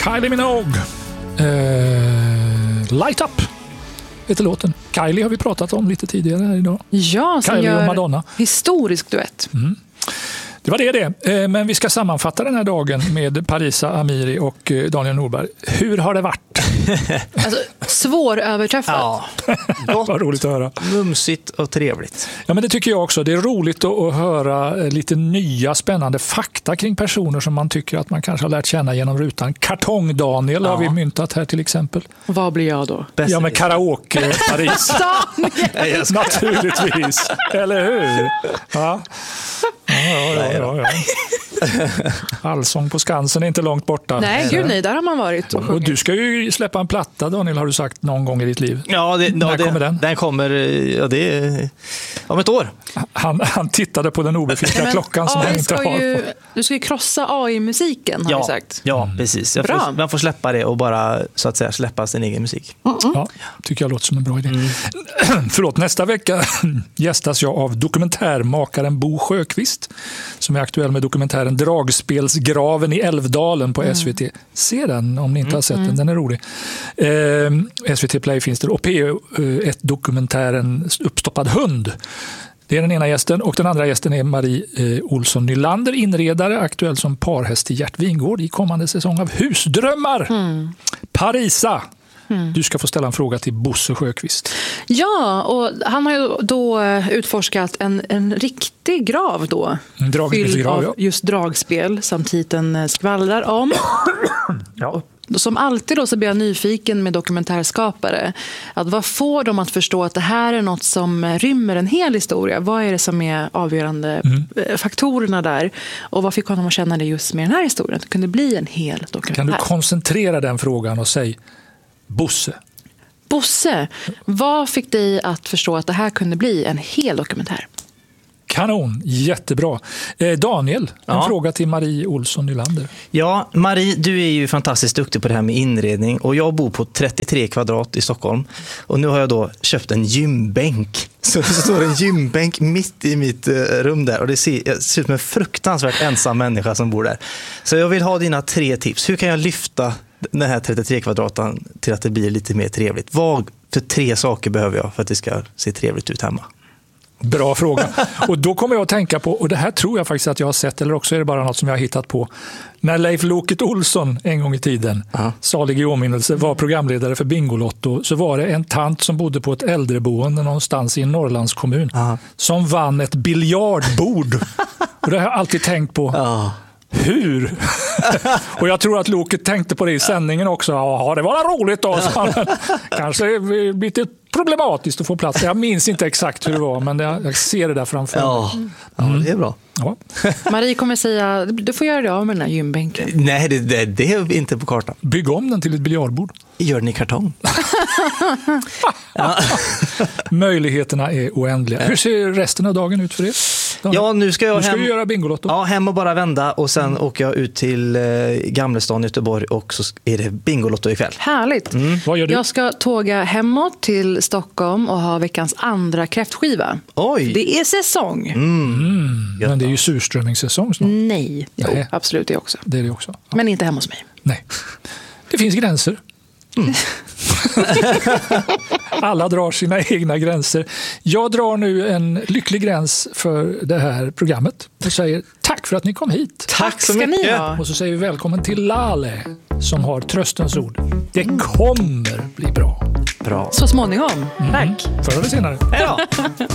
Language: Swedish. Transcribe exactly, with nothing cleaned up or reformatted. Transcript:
Kylie Minogue. Eh, Light Up heter låten. Kylie har vi pratat om lite tidigare här idag. Ja, som Kylie gör och Madonna. Historisk duett. Mm. Det var det det. Men vi ska sammanfatta den här dagen med Parisa Amiri och Daniel Norberg. Hur har det varit? Alltså, svåröverträffat. Ja, Vad roligt att höra. mumsigt och trevligt. Ja, men det tycker jag också. Det är roligt att, att höra lite nya spännande fakta kring personer som man tycker att man kanske har lärt känna genom rutan. Kartong-Daniel Ja. har vi myntat här till exempel. Vad blir jag då? Bäst Ja, men karaoke Paris. Daniel! Naturligtvis. Eller hur? Ja. Ja, ja, ja, ja. Allsång på Skansen är inte långt borta. Nej, gud nej, där har man varit och Och sjungit. du ska ju släppa en platta, Daniel, har du sagt någon gång i ditt liv. Ja, det, När ja, det, kommer den? Den kommer, ja, det är om ett år. Han, han tittade på den obefintliga Men klockan som A I han inte ska har. ju, du ska ju krossa A I-musiken, har Ja, du sagt. ja precis. Jag Bra. får, man får släppa det och bara så att säga släppa sin egen musik. Ja, tycker jag låter som en bra idé. Mm. Förlåt, nästa vecka gästas jag av dokumentärmakaren Bo Sjöqvist som är aktuell med dokumentären Dragspelsgraven i Älvdalen på S V T. Se den om ni inte har sett den, den är rolig. Eh, S V T Play finns det. Och P ett dokumentären Uppstoppad hund. Det är den ena gästen och den andra gästen är Marie eh, Olsson Nylander, inredare, aktuell som parhäst till Gert Wingård i kommande säsong av Husdrömmar. Mm. Parisa, mm. du ska få ställa en fråga till Bosse Sjöqvist. Ja, och han har ju då utforskat en, en riktig grav då. En dragspelsgrav, av ja. just dragspel som titeln skvallrar om. Ja. Som alltid då så blir jag nyfiken med dokumentärskapare. Att vad får dem att förstå att det här är något som rymmer en hel historia? Vad är det som är avgörande mm. faktorerna där? Och vad fick honom att känna det just med den här historien? Att det kunde bli en hel dokumentär. Kan du koncentrera den frågan och säga Bosse? Bosse, vad fick dig att förstå att det här kunde bli en hel dokumentär? Kanon, jättebra. Eh, Daniel, en ja. fråga till Marie Olsson Nylander. Ja, Marie, du är ju fantastiskt duktig på det här med inredning och jag bor på trettiotre kvadrat i Stockholm och nu har jag då köpt en gymbänk. Så det står en gymbänk mitt i mitt rum där och det ser, jag ser ut som en fruktansvärt ensam människa som bor där. Så jag vill ha dina tre tips. Hur kan jag lyfta den här trettiotre kvadraten till att det blir lite mer trevligt? Vad för tre saker behöver jag för att det ska se trevligt ut hemma? Bra fråga. Och då kommer jag att tänka på, och det här tror jag faktiskt att jag har sett, eller också är det bara något som jag har hittat på. När Leif Loket Olsson en gång i tiden, uh-huh. salig i åminnelse, var programledare för Bingolotto, så var det en tant som bodde på ett äldreboende någonstans i en Norrlandskommun uh-huh. som vann ett biljardbord. Och det har jag alltid tänkt på. Uh-huh. Hur? Och jag tror att Loket tänkte på det i sändningen också. Ja, det var roligt då. Kanske lite problematiskt att få plats. Jag minns inte exakt hur det var, men jag ser det där framför mig. Ja, ja det är bra. Ja. Marie kommer säga, du får göra det av med den här gymbänken. Nej, det, det, det är inte på kartan. Bygg om den till ett biljardbord. Gör den i kartong. Ja. Möjligheterna är oändliga. Hur ser resten av dagen ut för er? Ja, nu ska jag nu ska hem, vi göra Bingolotto. Ja, hem och bara vända och sen mm. åker jag ut till eh, Gamlestan i Göteborg och så är det Bingolotto ikväll. Härligt. Mm. Vad gör du? Jag ska tåga hemåt till Stockholm och ha veckans andra kräftskiva. Oj. Det är säsong. Mm. Mm. Men det är ju surströmmingssäsong snart. Nej, jo, Nej. absolut det också. Det är det också. Ja. Men inte hemma hos mig. Nej. Det finns gränser. Mm. Alla drar sina egna gränser. Jag drar nu en lycklig gräns för det här programmet och säger tack för att ni kom hit. Tack så ska mycket. Ni ha. Och så säger vi välkommen till Lale som har tröstens ord. Det kommer bli bra. Bra. Så småningom. Mm. Tack. Förr eller senare. Hej då.